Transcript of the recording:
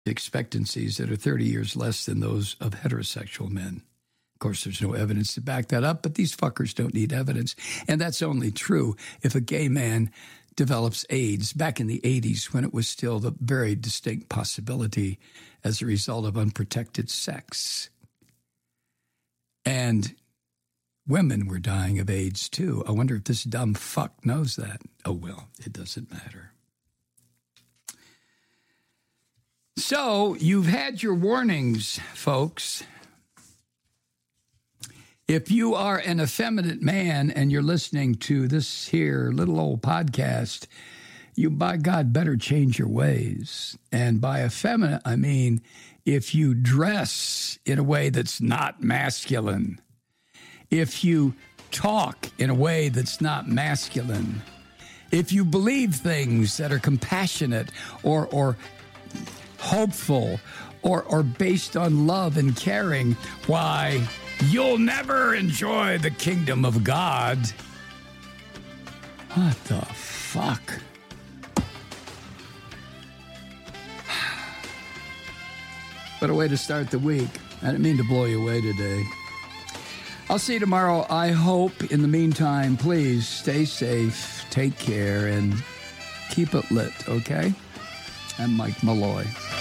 expectancies that are 30 years less than those of heterosexual men. Of course, there's no evidence to back that up, but these fuckers don't need evidence. And that's only true if a gay man develops AIDS back in the 80s when it was still the very distinct possibility as a result of unprotected sex. And women were dying of AIDS too. I wonder if this dumb fuck knows that. Oh, well, it doesn't matter. So you've had your warnings, folks. If you are an effeminate man and you're listening to this here little old podcast, you, by God, better change your ways. And by effeminate, I mean if you dress in a way that's not masculine, if you talk in a way that's not masculine, if you believe things that are compassionate or hopeful or based on love and caring, why, you'll never enjoy the kingdom of God. What the fuck? What a way to start the week. I didn't mean to blow you away today. I'll see you tomorrow, I hope. In the meantime, please stay safe, take care, and keep it lit, okay? I'm Mike Malloy.